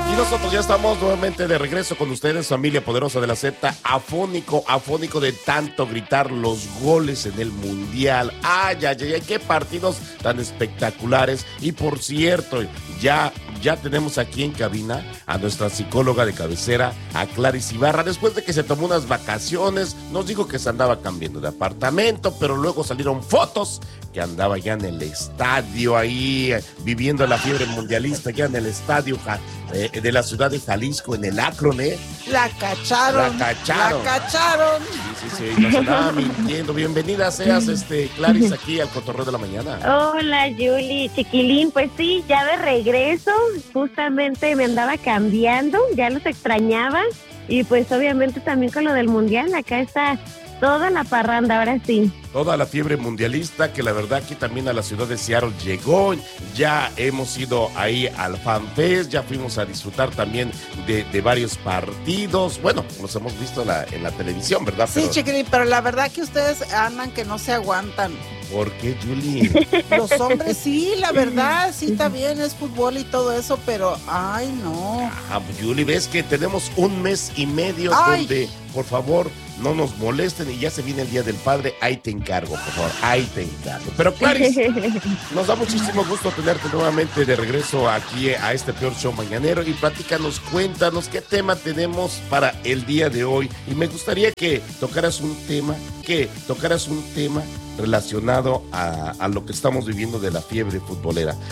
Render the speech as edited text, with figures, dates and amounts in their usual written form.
Y nosotros ya estamos nuevamente de regreso con ustedes, familia poderosa de la Z, afónico de tanto gritar los goles en el Mundial. Ay, qué partidos tan espectaculares. Y por cierto, ya tenemos aquí en cabina a nuestra psicóloga de cabecera, a Clarice Ibarra. Después de que se tomó unas vacaciones, nos dijo que se andaba cambiando de apartamento, pero luego salieron fotos que andaba ya en el estadio ahí, viviendo la fiebre mundialista, ya en el estadio de la ciudad de Jalisco, en el Akron, ¿eh? La cacharon. Sí, nos andaba mintiendo. Bienvenida seas, Clarice, aquí al Cotorreo de la Mañana. Hola, Julie, chiquilín, pues sí, ya de regreso, justamente me andaba cambiando, ya los extrañaba, y pues obviamente también con lo del Mundial, acá está toda la parranda, ahora sí. Toda la fiebre mundialista, que la verdad aquí también a la ciudad de Seattle llegó. Ya hemos ido ahí al Fan Fest, ya fuimos a disfrutar también de varios partidos. Bueno, los hemos visto en la televisión, ¿verdad? Sí, chiquilín, pero la verdad que ustedes andan que no se aguantan. ¿Por qué, Julie? Los hombres sí, la verdad, sí está bien, es fútbol y todo eso, pero ay no. Julie, ves que tenemos un mes y medio donde, por favor, no nos molesten y ya se viene el Día del Padre. Ahí te encargo, por favor, ahí te encargo. Pero Clarice, nos da muchísimo gusto tenerte nuevamente de regreso aquí a este Peor Show Mañanero, y platícanos, cuéntanos qué tema tenemos para el día de hoy. Y me gustaría que tocaras un tema relacionado a lo que estamos viviendo de la fiebre futbolera.